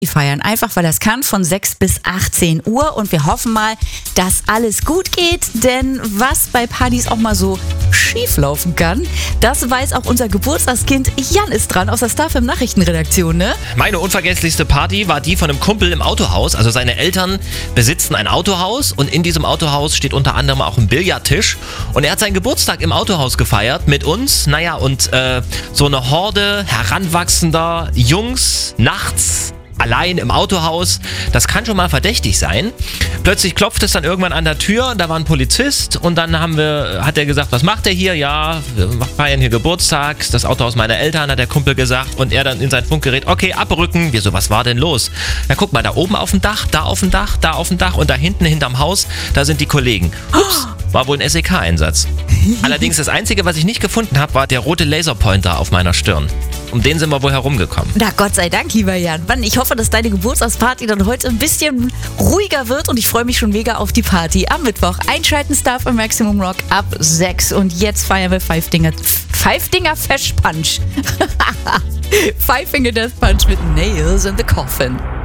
feiern. Einfach, weil das kann, von 6 bis 18 Uhr. Und wir hoffen mal, dass alles gut geht. Denn was bei Partys auch mal so schief laufen kann, das weiß auch unser Geburtstagskind Jan ist dran aus der StarFM Nachrichtenredaktion, ne? Meine unvergesslichste Party war die von einem Kumpel im Autohaus. Also seine Eltern besitzen ein Autohaus und in diesem Autohaus steht unter anderem auch ein Billardtisch. Und er hat seinen Geburtstag im Autohaus gefeiert mit uns. Naja, und so eine Horde heranwachsender Jungs nachts allein im Autohaus, das kann schon mal verdächtig sein. Plötzlich klopft es dann irgendwann an der Tür, da war ein Polizist und dann hat er gesagt, was macht er hier? Ja, wir feiern hier Geburtstag, das Autohaus meiner Eltern, hat der Kumpel gesagt, und er dann in sein Funkgerät, okay, abrücken. Wir so, was war denn los? Na guck mal, da oben auf dem Dach, da auf dem Dach, da auf dem Dach und da hinten hinterm Haus, da sind die Kollegen. Ups, war wohl ein SEK-Einsatz. Allerdings das Einzige, was ich nicht gefunden habe, war der rote Laserpointer auf meiner Stirn. Um den sind wir wohl herumgekommen. Na Gott sei Dank, lieber Jan. Mann, ich hoffe, dass deine Geburtstagsparty dann heute ein bisschen ruhiger wird und ich freue mich schon mega auf die Party am Mittwoch. Einschalten StarFM Maximum Rock ab 6 und jetzt feiern wir Five Finger Fish Punch. Five Finger Death Punch mit Nails in the Coffin.